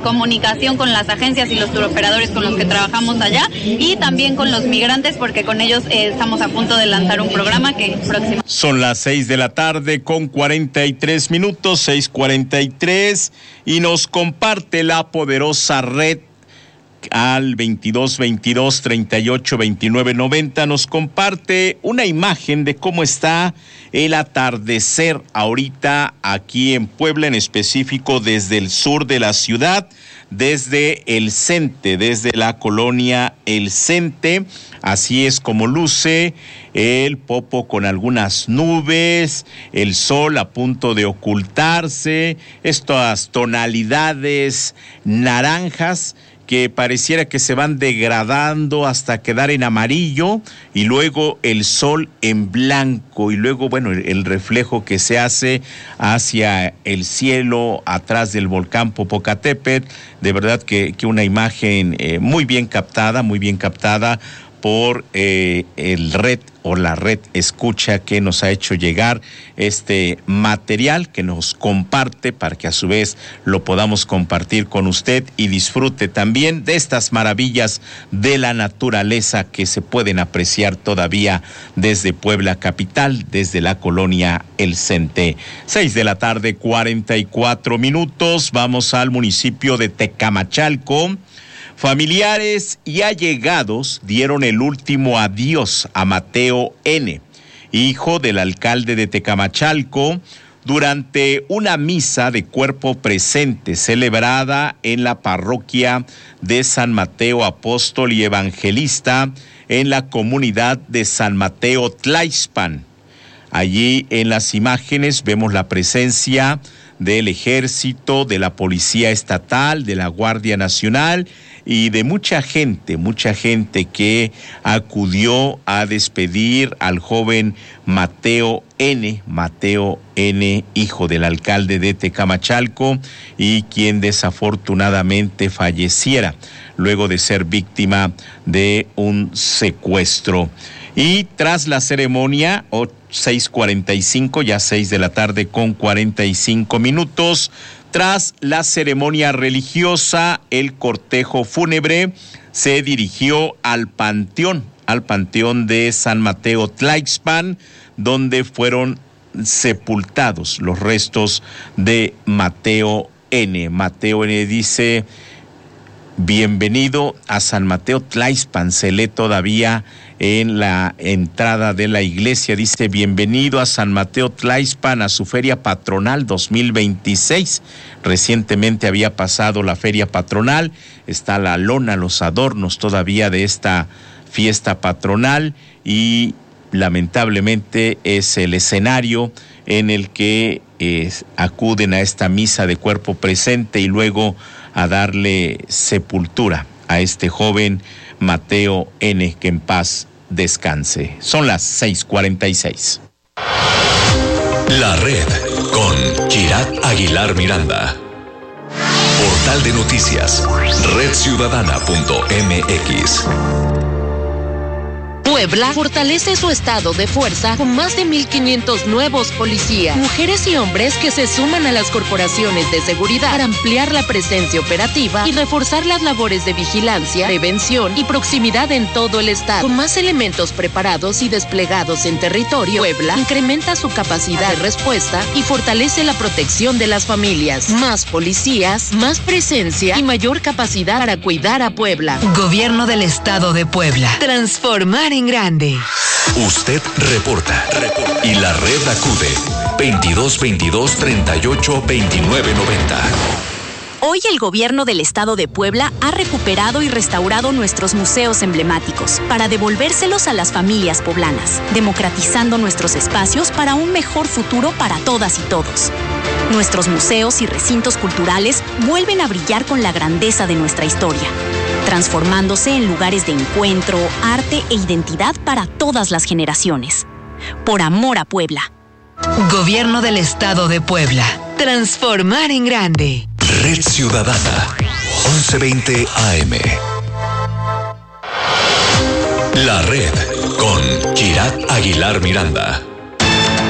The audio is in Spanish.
comunicación con las agencias y los turoperadores con los que trabajamos allá, y también con los migrantes, porque con ellos estamos a punto de lanzar un programa que próximo. Son las 6 de la tarde con 43 minutos, 6:43, y nos comparte la poderosa red al 2222-382990, nos comparte una imagen de cómo está el atardecer ahorita aquí en Puebla, en específico desde el sur de la ciudad, desde el Cente, desde la colonia El Cente. Así es como luce el Popo, con algunas nubes, el sol a punto de ocultarse, estas tonalidades naranjas que pareciera que se van degradando hasta quedar en amarillo, y luego el sol en blanco, y luego, bueno, el reflejo que se hace hacia el cielo atrás del volcán Popocatépetl. De verdad que una imagen muy bien captada por el red o la red escucha, que nos ha hecho llegar este material, que nos comparte para que a su vez lo podamos compartir con usted y disfrute también de estas maravillas de la naturaleza que se pueden apreciar todavía desde Puebla capital, desde la colonia El Cente. 6 de la tarde, 44 minutos. Vamos al municipio de Tecamachalco. Familiares y allegados dieron el último adiós a Mateo N., hijo del alcalde de Tecamachalco, durante una misa de cuerpo presente celebrada en la parroquia de San Mateo Apóstol y Evangelista en la comunidad de San Mateo Tlaixpan. Allí en las imágenes vemos la presencia del Ejército, de la Policía Estatal, de la Guardia Nacional y de mucha gente que acudió a despedir al joven Mateo N., hijo del alcalde de Tecamachalco, y quien desafortunadamente falleciera luego de ser víctima de un secuestro. Y tras la ceremonia, 6:45, ya 6 de la tarde con 45 minutos, tras la ceremonia religiosa, el cortejo fúnebre se dirigió al panteón de San Mateo Tlaixpan, donde fueron sepultados los restos de Mateo N. Mateo N. dice: bienvenido a San Mateo Tlaixpan. Se lee todavía en la entrada de la iglesia, dice: bienvenido a San Mateo Tlaixpan, a su feria patronal 2026. Recientemente había pasado la feria patronal, está la lona, los adornos todavía de esta fiesta patronal, y lamentablemente es el escenario en el que acuden a esta misa de cuerpo presente y luego a darle sepultura a este joven Mateo N., que en paz descanse. Son las 6:46. La red con Kirat Aguilar Miranda. Portal de noticias, redciudadana.mx. Puebla fortalece su estado de fuerza con más de 1,500 nuevos policías, mujeres y hombres que se suman a las corporaciones de seguridad para ampliar la presencia operativa y reforzar las labores de vigilancia, prevención y proximidad en todo el estado. Con más elementos preparados y desplegados en territorio, Puebla incrementa su capacidad de respuesta y fortalece la protección de las familias. Más policías, más presencia y mayor capacidad para cuidar a Puebla. Gobierno del Estado de Puebla. Transformar en grande. Usted reporta y la red acude. 2222-382990. Hoy el gobierno del estado de Puebla ha recuperado y restaurado nuestros museos emblemáticos para devolvérselos a las familias poblanas, democratizando nuestros espacios para un mejor futuro para todas y todos. Nuestros museos y recintos culturales vuelven a brillar con la grandeza de nuestra historia, transformándose en lugares de encuentro, arte e identidad para todas las generaciones. Por amor a Puebla. Gobierno del Estado de Puebla. Transformar en grande. Red Ciudadana, 1120 AM. La red con Kirat Aguilar Miranda.